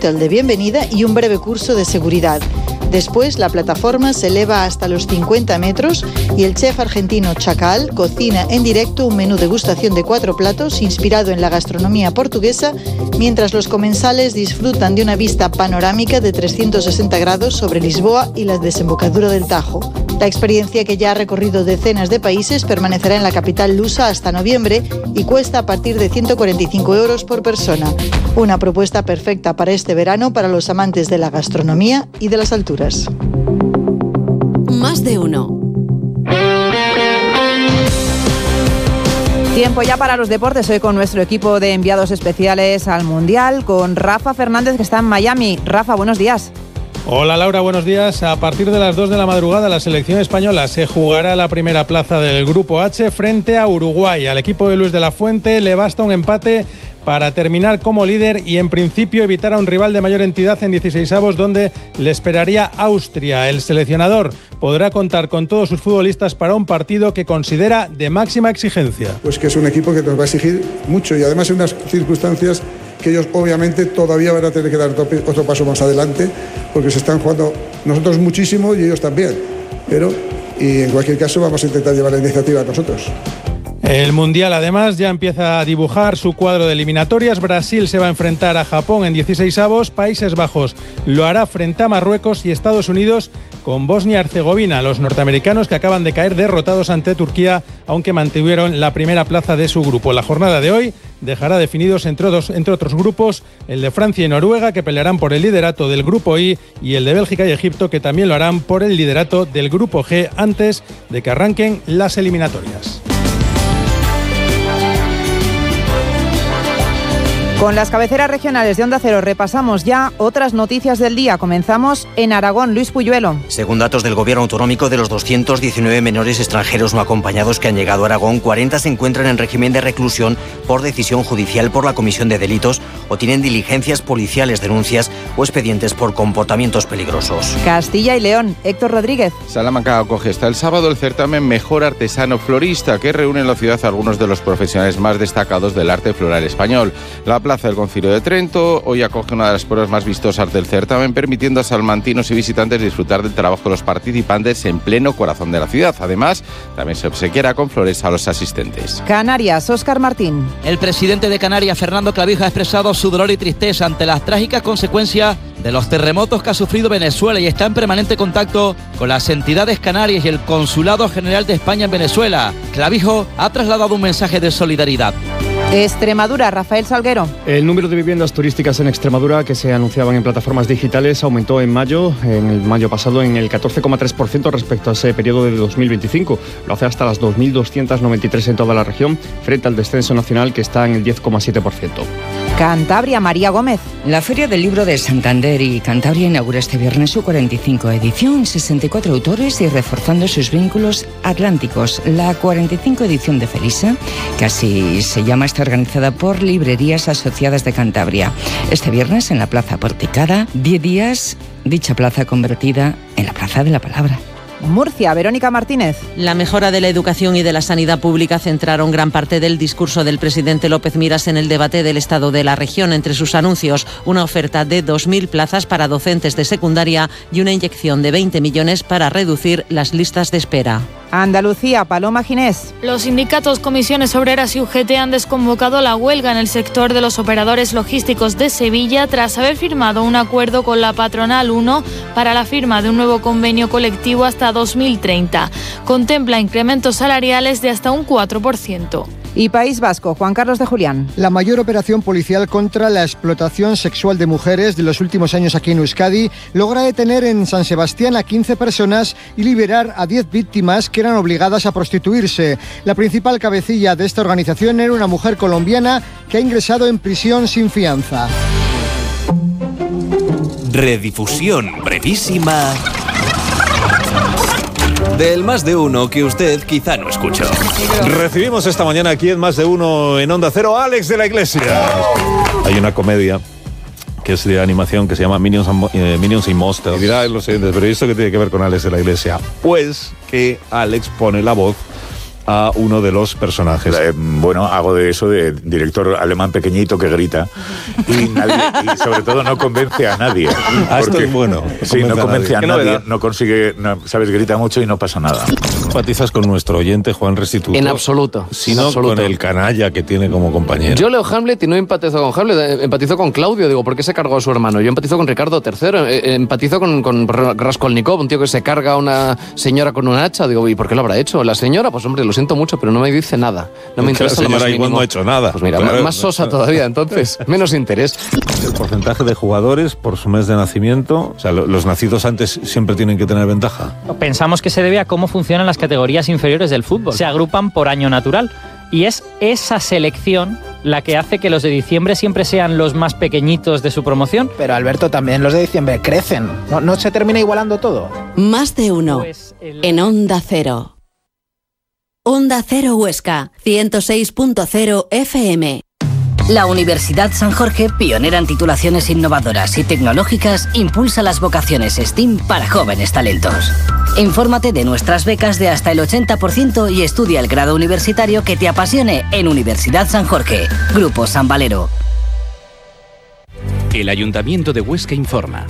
cóctel de bienvenida y un breve curso de seguridad. Después, la plataforma se eleva hasta los 50 metros y el chef argentino Chacal cocina en directo un menú degustación de 4 platos inspirado en la gastronomía portuguesa, mientras los comensales disfrutan de una vista panorámica de 360 grados sobre Lisboa y la desembocadura del Tajo. La experiencia, que ya ha recorrido decenas de países, permanecerá en la capital lusa hasta noviembre y cuesta a partir de 145 euros por persona. Una propuesta perfecta para este verano para los amantes de la gastronomía y de las alturas. Más de uno. Tiempo ya para los deportes, hoy con nuestro equipo de enviados especiales al Mundial, con Rafa Fernández, que está en Miami. Rafa, buenos días. Hola Laura, buenos días. A partir de las 2 de la madrugada la selección española se jugará la primera plaza del Grupo H frente a Uruguay. Al equipo de Luis de la Fuente le basta un empate para terminar como líder y en principio evitar a un rival de mayor entidad en 16avos, donde le esperaría Austria. El seleccionador podrá contar con todos sus futbolistas para un partido que considera de máxima exigencia. Pues que es un equipo que nos va a exigir mucho y además en unas circunstancias que ellos obviamente todavía van a tener que dar otro paso más adelante, porque se están jugando nosotros muchísimo y ellos también, y en cualquier caso vamos a intentar llevar la iniciativa nosotros. El Mundial además ya empieza a dibujar su cuadro de eliminatorias. Brasil se va a enfrentar a Japón en 16avos, Países Bajos lo hará frente a Marruecos y Estados Unidos con Bosnia-Herzegovina, los norteamericanos que acaban de caer derrotados ante Turquía, aunque mantuvieron la primera plaza de su grupo. La jornada de hoy dejará definidos entre otros grupos el de Francia y Noruega, que pelearán por el liderato del grupo I, y el de Bélgica y Egipto, que también lo harán por el liderato del grupo G antes de que arranquen las eliminatorias. Con las cabeceras regionales de Onda Cero repasamos ya otras noticias del día. Comenzamos en Aragón. Luis Puyuelo. Según datos del Gobierno autonómico, de los 219 menores extranjeros no acompañados que han llegado a Aragón, 40 se encuentran en régimen de reclusión por decisión judicial por la comisión de delitos o tienen diligencias policiales, denuncias o expedientes por comportamientos peligrosos. Castilla y León. Héctor Rodríguez. Salamanca acoge hasta el sábado el certamen Mejor Artesano Florista, que reúne en la ciudad a algunos de los profesionales más destacados del arte floral español. La Plaza del Concilio de Trento hoy acoge una de las pruebas más vistosas del certamen, permitiendo a salmantinos y visitantes disfrutar del trabajo de los participantes en pleno corazón de la ciudad. Además, también se obsequiará con flores a los asistentes. Canarias. Óscar Martín. El presidente de Canarias, Fernando Clavijo, ha expresado su dolor y tristeza ante las trágicas consecuencias de los terremotos que ha sufrido Venezuela y está en permanente contacto con las entidades canarias y el Consulado General de España en Venezuela. Clavijo ha trasladado un mensaje de solidaridad. Extremadura. Rafael Salguero. El número de viviendas turísticas en Extremadura que se anunciaban en plataformas digitales aumentó en el mayo pasado, en el 14,3% respecto a ese periodo de 2025. Lo hace hasta las 2.293 en toda la región, frente al descenso nacional, que está en el 10,7%. Cantabria. María Gómez. La Feria del Libro de Santander y Cantabria inaugura este viernes su 45 edición, 64 autores y reforzando sus vínculos atlánticos. La 45 edición de Felisa, que así se llama, está organizada por Librerías Asociadas de Cantabria. Este viernes en la Plaza Porticada, 10 días, dicha plaza convertida en la Plaza de la Palabra. Murcia. Verónica Martínez. La mejora de la educación y de la sanidad pública centraron gran parte del discurso del presidente López Miras en el debate del estado de la región. Entre sus anuncios, una oferta de 2.000 plazas para docentes de secundaria y una inyección de 20 millones para reducir las listas de espera. Andalucía. Paloma Ginés. Los sindicatos, comisiones obreras y UGT han desconvocado la huelga en el sector de los operadores logísticos de Sevilla tras haber firmado un acuerdo con la patronal 1 para la firma de un nuevo convenio colectivo hasta 2030. Contempla incrementos salariales de hasta un 4%. Y País Vasco. Juan Carlos de Julián. La mayor operación policial contra la explotación sexual de mujeres de los últimos años aquí en Euskadi logra detener en San Sebastián a 15 personas y liberar a 10 víctimas que eran obligadas a prostituirse. La principal cabecilla de esta organización era una mujer colombiana que ha ingresado en prisión sin fianza. Redifusión brevísima del Más de Uno que usted quizá no escuchó. Recibimos esta mañana aquí en Más de Uno en Onda Cero a Alex de la Iglesia. Hay una comedia que es de animación que se llama Minions y Monsters. Y dirán los oyentes, pero ¿esto qué tiene que ver con Alex de la Iglesia? Pues que Alex pone la voz a uno de los personajes. Bueno, hago de eso de director alemán pequeñito que grita y sobre todo no convence a nadie. Esto es bueno. Sí, no convence a nadie, no consigue, sabes, grita mucho y no pasa nada. ¿Empatizas con nuestro oyente Juan Restituto? En absoluto. Sino con el canalla que tiene como compañero. Yo leo Hamlet y no empatizo con Hamlet, empatizo con Claudio. Digo, ¿por qué se cargó a su hermano? Yo empatizo con Ricardo III, empatizo con Raskolnikov, un tío que se carga a una señora con un hacha. Digo, ¿y por qué lo habrá hecho? La señora, pues hombre, lo siento mucho, pero no me dice nada. No me interesa. La señora igual no ha hecho nada. Pues mira, claro, más sosa todavía, entonces, menos interés. El porcentaje de jugadores por su mes de nacimiento, o sea, los nacidos antes siempre tienen que tener ventaja. Pensamos que se debe a cómo funcionan las categorías inferiores del fútbol. Se agrupan por año natural. Y es esa selección la que hace que los de diciembre siempre sean los más pequeñitos de su promoción. Pero Alberto, también los de diciembre crecen. ¿No se termina igualando todo? Más de uno. En Onda Cero. Onda Cero Huesca, 106.0 FM. La Universidad San Jorge, pionera en titulaciones innovadoras y tecnológicas, impulsa las vocaciones STEAM para jóvenes talentos. Infórmate de nuestras becas de hasta el 80% y estudia el grado universitario que te apasione en Universidad San Jorge. Grupo San Valero. El Ayuntamiento de Huesca informa.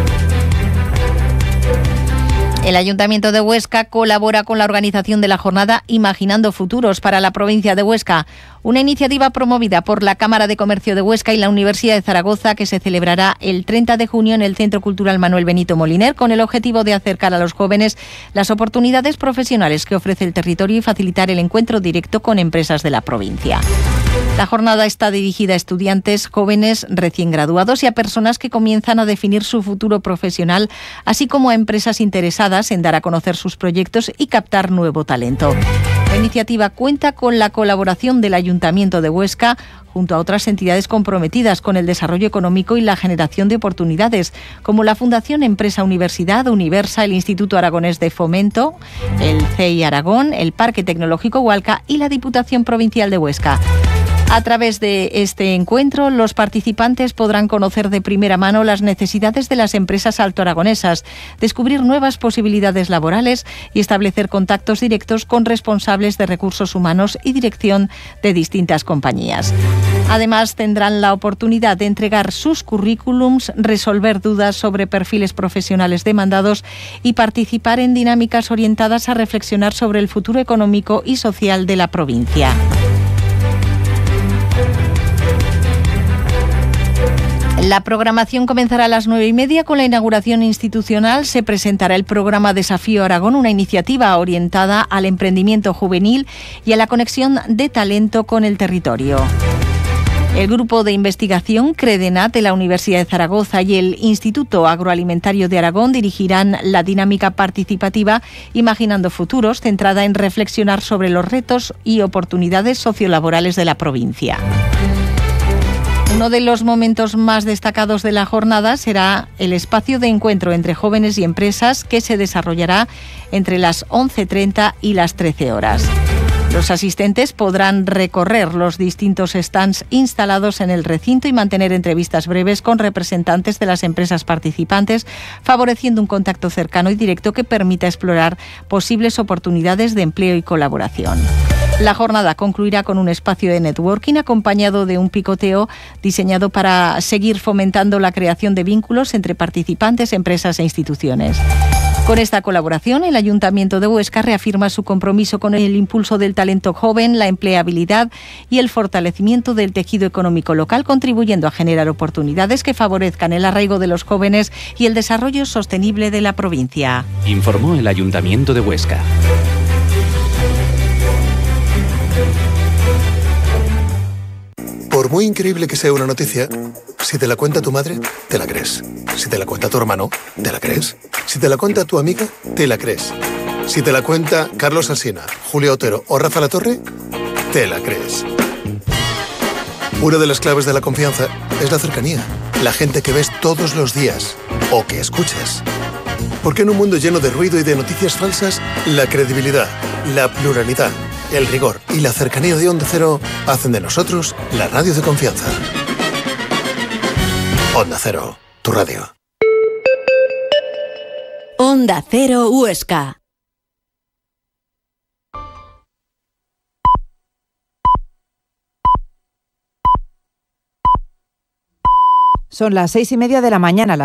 El Ayuntamiento de Huesca colabora con la organización de la jornada Imaginando Futuros para la provincia de Huesca, una iniciativa promovida por la Cámara de Comercio de Huesca y la Universidad de Zaragoza que se celebrará el 30 de junio en el Centro Cultural Manuel Benito Moliner con el objetivo de acercar a los jóvenes las oportunidades profesionales que ofrece el territorio y facilitar el encuentro directo con empresas de la provincia. La jornada está dirigida a estudiantes, jóvenes recién graduados y a personas que comienzan a definir su futuro profesional, así como a empresas interesadas en dar a conocer sus proyectos y captar nuevo talento. La iniciativa cuenta con la colaboración del Ayuntamiento de Huesca junto a otras entidades comprometidas con el desarrollo económico y la generación de oportunidades, como la Fundación Empresa Universidad, Universa, el Instituto Aragonés de Fomento, el CEI Aragón, el Parque Tecnológico Hualca y la Diputación Provincial de Huesca. A través de este encuentro, los participantes podrán conocer de primera mano las necesidades de las empresas altoaragonesas, descubrir nuevas posibilidades laborales y establecer contactos directos con responsables de recursos humanos y dirección de distintas compañías. Además, tendrán la oportunidad de entregar sus currículums, resolver dudas sobre perfiles profesionales demandados y participar en dinámicas orientadas a reflexionar sobre el futuro económico y social de la provincia. La programación comenzará a las 9:30 con la inauguración institucional. Se presentará el programa Desafío Aragón, una iniciativa orientada al emprendimiento juvenil y a la conexión de talento con el territorio. El grupo de investigación CREDENAT de la Universidad de Zaragoza y el Instituto Agroalimentario de Aragón dirigirán la dinámica participativa Imaginando Futuros, centrada en reflexionar sobre los retos y oportunidades sociolaborales de la provincia. Uno de los momentos más destacados de la jornada será el espacio de encuentro entre jóvenes y empresas que se desarrollará entre las 11:30 y las 13 horas. Los asistentes podrán recorrer los distintos stands instalados en el recinto y mantener entrevistas breves con representantes de las empresas participantes, favoreciendo un contacto cercano y directo que permita explorar posibles oportunidades de empleo y colaboración. La jornada concluirá con un espacio de networking acompañado de un picoteo diseñado para seguir fomentando la creación de vínculos entre participantes, empresas e instituciones. Con esta colaboración, el Ayuntamiento de Huesca reafirma su compromiso con el impulso del talento joven, la empleabilidad y el fortalecimiento del tejido económico local, contribuyendo a generar oportunidades que favorezcan el arraigo de los jóvenes y el desarrollo sostenible de la provincia. Informó el Ayuntamiento de Huesca. Por muy increíble que sea una noticia, si te la cuenta tu madre, te la crees. Si te la cuenta tu hermano, te la crees. Si te la cuenta tu amiga, te la crees. Si te la cuenta Carlos Alsina, Julio Otero o Rafa Latorre, te la crees. Una de las claves de la confianza es la cercanía. La gente que ves todos los días o que escuchas. Porque en un mundo lleno de ruido y de noticias falsas, la credibilidad, la pluralidad, el rigor y la cercanía de Onda Cero hacen de nosotros la radio de confianza. Onda Cero, tu radio. Onda Cero Huesca. Son las 6:30 de la mañana.